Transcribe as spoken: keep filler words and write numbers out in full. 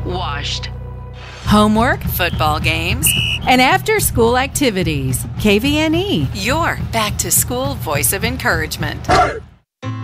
washed. Homework, Football games. and after-school activities. K V N E. Your back-to-school voice of encouragement.